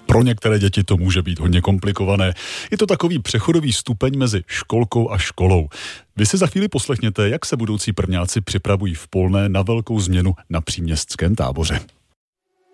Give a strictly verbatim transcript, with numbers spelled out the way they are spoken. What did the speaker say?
pro některé děti to může být hodně komplikované. Je to takový přechodový stupeň mezi školkou a školou. Vy si za chvíli poslechněte, jak se budoucí prvňáci připravují v Polné na velkou změnu na příměstském táboře.